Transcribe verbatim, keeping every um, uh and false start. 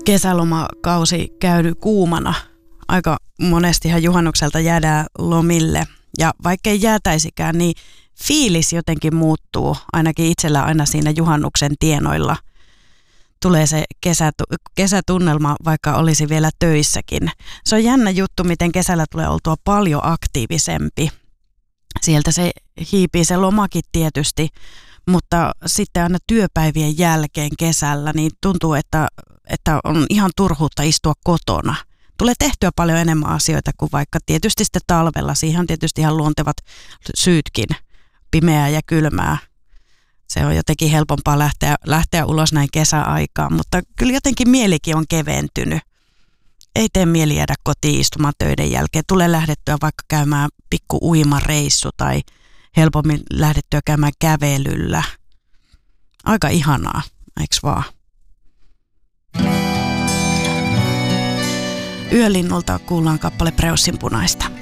Kesälomakausi käydy kuumana. Aika monestihan juhannukselta jäädään lomille. Ja vaikkei jäätäisikään, niin fiilis jotenkin muuttuu. Ainakin itsellä aina siinä juhannuksen tienoilla tulee se kesätu- kesätunnelma, vaikka olisi vielä töissäkin. Se on jännä juttu, miten kesällä tulee oltua paljon aktiivisempi. Sieltä se hiipii se lomakin tietysti, mutta sitten aina työpäivien jälkeen kesällä niin tuntuu, että, että on ihan turhuutta istua kotona. Tulee tehtyä paljon enemmän asioita kuin vaikka tietysti sitten talvella. Siihen on tietysti ihan luontevat syytkin, pimeää ja kylmää. Se on jotenkin helpompaa lähteä, lähteä ulos näin kesäaikaan, mutta kyllä jotenkin mielikin on keventynyt. Ei tee mieli jäädä kotiin istumaan töiden jälkeen. Tulee lähdettyä vaikka käymään pikku uimareissu tai helpommin lähdettyä käymään kävelyllä. Aika ihanaa, eiks vaan? Yölinnulta kuullaan kappale Preussin punaista.